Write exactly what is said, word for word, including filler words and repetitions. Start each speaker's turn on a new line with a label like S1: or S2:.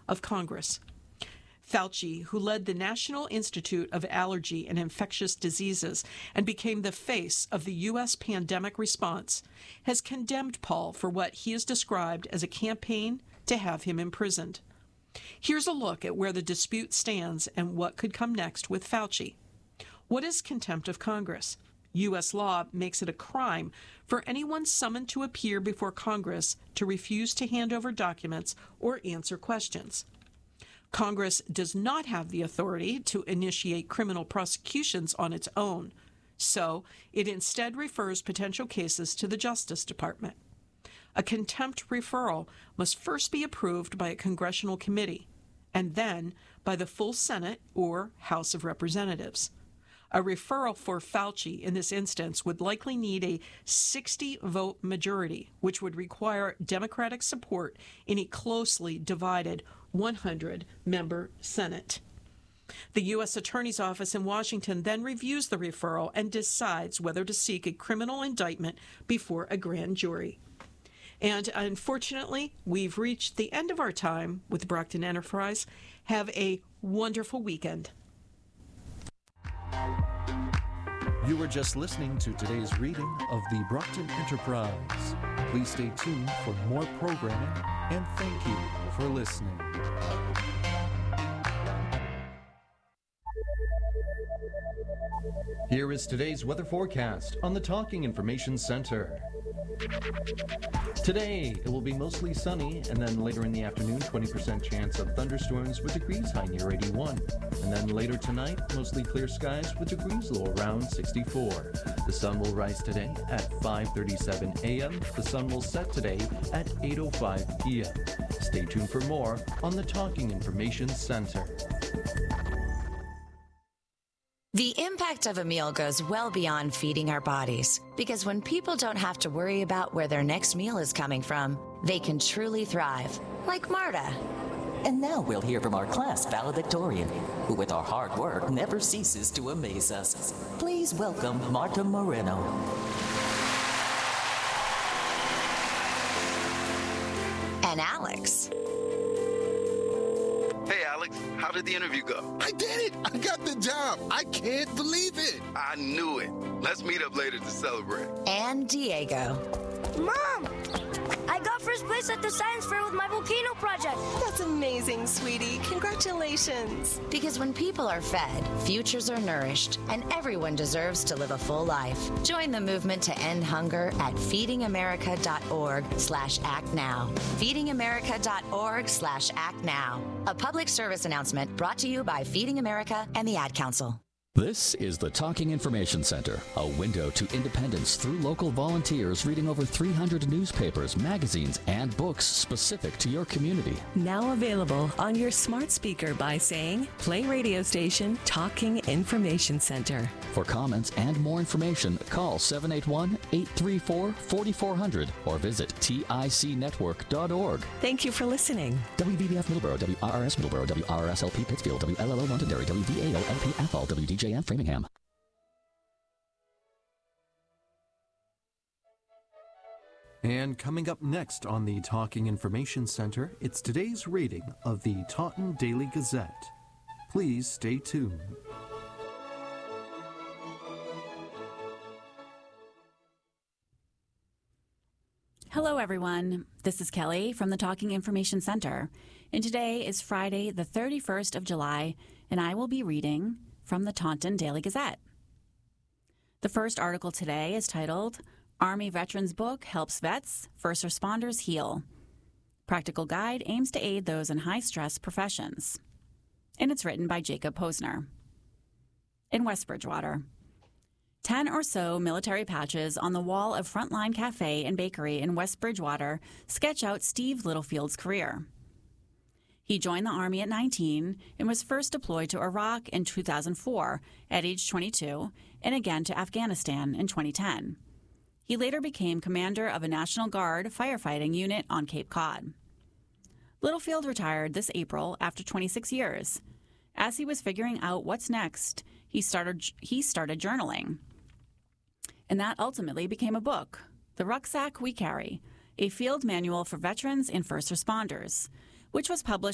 S1: of Congress. Fauci, who led the National Institute of Allergy and Infectious Diseases and became the face of the U S pandemic response, has condemned Paul for what he has described as a campaign to have him imprisoned. Here's a look at where the dispute stands and what could come next with Fauci. What is contempt of Congress? U S law makes it a crime for anyone summoned to appear before Congress to refuse to hand over documents or answer questions. Congress does not have the authority to initiate criminal prosecutions on its own, so it instead refers potential cases to the Justice Department. A contempt referral must first be approved by a congressional committee, and then by the full Senate or House of Representatives. A referral for Fauci in this instance would likely need a sixty-vote majority, which would require Democratic support in a closely divided one hundred member Senate. The U S Attorney's Office in Washington then reviews the referral and decides whether to seek a criminal indictment before a grand jury. And unfortunately, we've reached the end of our time with Brockton Enterprise. Have a wonderful weekend.
S2: You were just listening to today's reading of the Brockton Enterprise. Please stay tuned for more programming, and thank you for listening.
S3: Here is today's weather forecast on the Talking Information Center. Today, it will be mostly sunny, and then later in the afternoon, twenty percent chance of thunderstorms with degrees high near eighty-one. And then later tonight, mostly clear skies with degrees low around sixty-four. The sun will rise today at five thirty-seven a.m. The sun will set today at eight oh five p.m. Stay tuned for more on the Talking Information Center.
S4: The impact of a meal goes well beyond feeding our bodies, because when people don't have to worry about where their next meal is coming from, they can truly thrive, like Marta.
S5: And now we'll hear from our class valedictorian, who with our hard work never ceases to amaze us. Please welcome Marta Moreno.
S4: And Alex.
S6: Hey, Alex, how did the interview go?
S7: I did it! I got the job! I can't believe it!
S6: I knew it. Let's meet up later to celebrate.
S4: And Diego.
S8: Mom! I got first place at the science fair with my volcano project.
S9: That's amazing, sweetie. Congratulations.
S4: Because when people are fed, futures are nourished, and everyone deserves to live a full life. Join the movement to end hunger at feedingamerica.org slash act now. feedingamerica.org slash act now. A public service announcement brought to you by Feeding America and the Ad Council.
S10: This is the Talking Information Center, a window to independence through local volunteers reading over three hundred newspapers, magazines, and books specific to your community.
S11: Now available on your smart speaker by saying, play radio station Talking Information Center.
S10: For comments and more information, call seven eight one, eight three four, four four zero zero or visit tic network dot org.
S11: Thank you for listening.
S10: W V B F Middleborough, W R R S Middleborough, W R R S L P Pittsfield, W L L O Londonderry, W V A O L P F L, W D J M Framingham.
S2: And coming up next on the Talking Information Center, it's today's reading of the Taunton Daily Gazette. Please stay tuned.
S12: Hello, everyone. This is Kelly from the Talking Information Center, and today is Friday, the thirty-first of July, and I will be reading from the Taunton Daily Gazette. The first article today is titled, Army Veterans Book Helps Vets, First Responders Heal. Practical Guide aims to aid those in high-stress professions. And it's written by Jacob Posner. In West Bridgewater, Ten or so military patches on the wall of Frontline Cafe and Bakery in West Bridgewater sketch out Steve Littlefield's career. He joined the Army at nineteen and was first deployed to Iraq in two thousand four at age twenty-two and again to Afghanistan in twenty ten. He later became commander of a National Guard firefighting unit on Cape Cod. Littlefield retired this April after twenty-six years. As he was figuring out what's next, he started he started journaling. And that ultimately became a book, The Rucksack We Carry, a field manual for veterans and first responders, which was published